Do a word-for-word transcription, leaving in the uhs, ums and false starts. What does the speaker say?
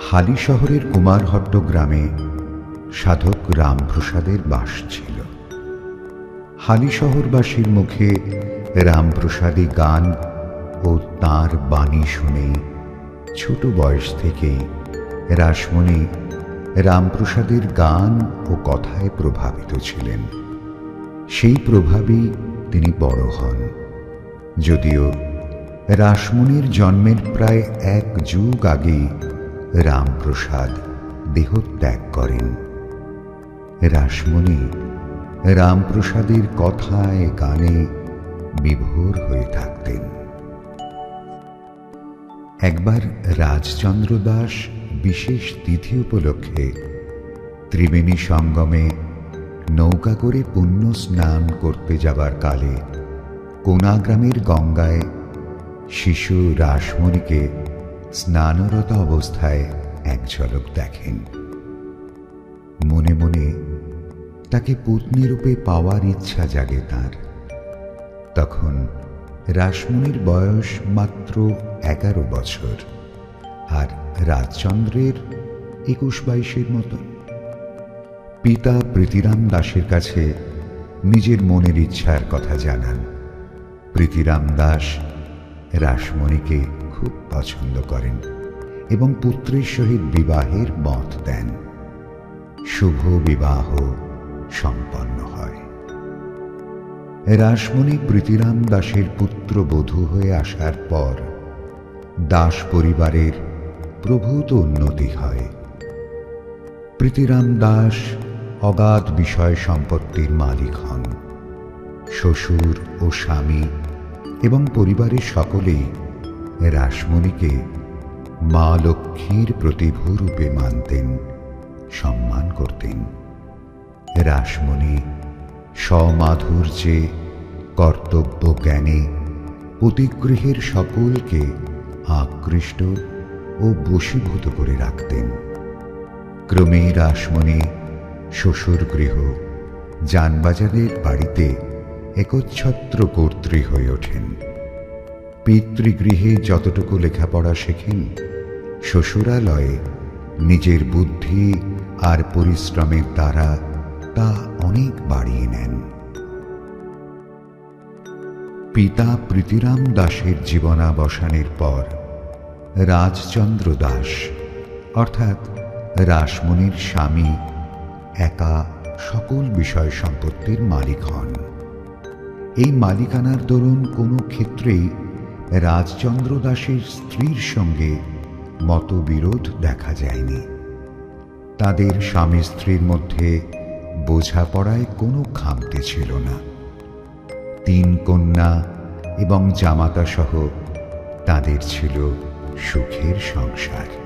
হালি শহরের কুমারহট্ট গ্রামে সাধক রামপ্রসাদের বাস ছিল। হালি শহরবাসীর মুখে রামপ্রসাদী গান ও তাঁর বাণী শুনে ছোট বয়স থেকেই রাসমণি রামপ্রসাদের গান ও কথায় প্রভাবিত ছিলেন। সেই প্রভাবেই তিনি বড় হন। যদিও রাসমণির জন্মের প্রায় এক যুগ আগেই রামপ্রসাদ দেহত্যাগ করেন। রাসমণি রামপ্রসাদের কথায় গানে বিভোর হয়ে থাকতেন। একবার রাজচন্দ্র দাস বিশেষ তিথি উপলক্ষে ত্রিবেণী সঙ্গমে নৌকা করে পুণ্য স্নান করতে যাবার কালে কোনা গ্রামের গঙ্গায় শিশু রাসমণিকে স্নানরত অবস্থায় এক ঝলক দেখেন। মনে মনে তাকে পত্নীরূপে পাওয়ার ইচ্ছা জাগে তাঁর। তখন রাসমণির বয়স মাত্র এগারো বছর, আর রাজচন্দ্রের একুশ বাইশের মতো। পিতা প্রীতিরাম দাসের কাছে নিজের মনের ইচ্ছার কথা জানান। প্রীতিরাম দাস রাসমণিকে খুব পছন্দ করেন এবং পুত্রের সহিত বিবাহের মত দেন। শুভ বিবাহ সম্পন্ন হয়। রাসমণি প্রীতিরাম দাসের পুত্রবধূ হয়ে আসার পর দাস পরিবারের প্রভূত উন্নতি হয়। প্রীতিরাম দাস অগাধ বিষয় সম্পত্তির মালিক হন। শ্বশুর ও স্বামী এবং পরিবারের সকলেই রাসমণিকে মা লক্ষ্মীর প্রতিভূরূপে মানতেন, সম্মান করতেন। রাসমণি সমাধুর্যে কর্তব্য জ্ঞানে পতিগৃহের সকলকে আকৃষ্ট ও বশীভূত করে রাখতেন। ক্রমে রাসমণি শ্বশুর গৃহ জানবাজারের বাড়িতে একচ্ছত্র কর্ত্রী হয়ে ওঠেন। পিতৃগৃহে যতটুকু লেখাপড়া শেখেন, শ্বশুরালয়ে নিজের বুদ্ধি আর পরিশ্রমের দ্বারা তা অনেক বাড়িয়ে নেন। পিতা প্রীতিরাম দাসের জীবনাবসানের পর রাজচন্দ্র দাস অর্থাৎ রাসমণির স্বামী একা সকল বিষয় সম্পত্তির মালিক হন। এই মালিকানার দরুন কোনো ক্ষেত্রেই রাজচন্দ্র দাসের স্ত্রীর সঙ্গে মতবিরোধ দেখা যায়নি। তাদের স্বামী স্ত্রীর মধ্যে বোঝাপড়ায় কোনো খামতি ছিল না। তিন কন্যা এবং জামাতা সহ তাদের ছিল সুখের সংসার।